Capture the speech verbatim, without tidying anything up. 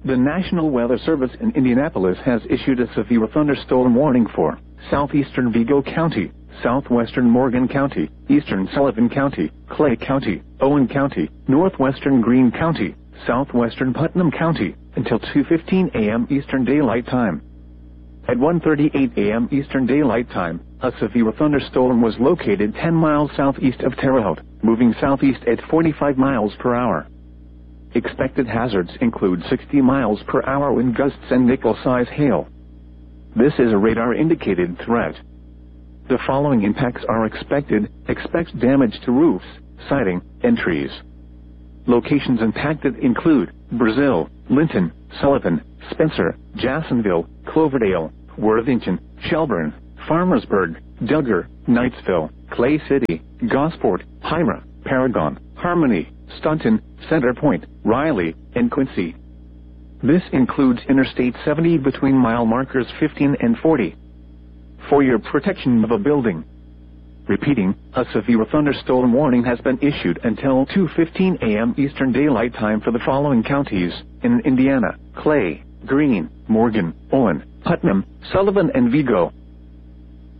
The National Weather Service in Indianapolis has issued a severe thunderstorm warning for southeastern Vigo County, southwestern Morgan County, eastern Sullivan County, Clay County, Owen County, northwestern Greene County, southwestern Putnam County, until two fifteen a m Eastern Daylight Time. At one thirty-eight a m Eastern Daylight Time, a severe thunderstorm was located ten miles southeast of Terre Haute, moving southeast at forty-five miles per hour. Expected hazards include sixty miles per hour wind gusts and nickel-size hail. This is a radar-indicated threat. The following impacts are expected. Expect damage to roofs, siding, and trees. Locations impacted include Brazil, Linton, Sullivan, Spencer, Jacksonville, Cloverdale, Worthington, Shelburne, Farmersburg, Duggar, Knightsville, Clay City, Gosport, Hira, Paragon, Harmony, Staunton, Center Point, Riley, and Quincy. This includes Interstate seventy between mile markers fifteen and forty. For your protection of a building. Repeating, a severe thunderstorm warning has been issued until two fifteen a m Eastern Daylight Time for the following counties in Indiana: Clay, Greene, Morgan, Owen, Putnam, Sullivan, and Vigo.